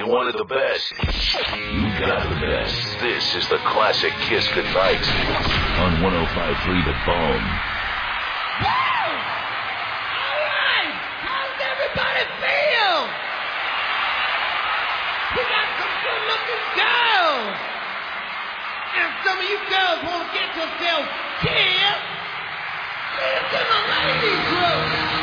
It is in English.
you wanted the best, you got the best. This is the classic Kiss Goodnight on 105.3 The Bone. Woo! All right! How's everybody feel? We got some good-looking girls. And some of you girls want to get yourselves kissed. Listen to the ladies' group.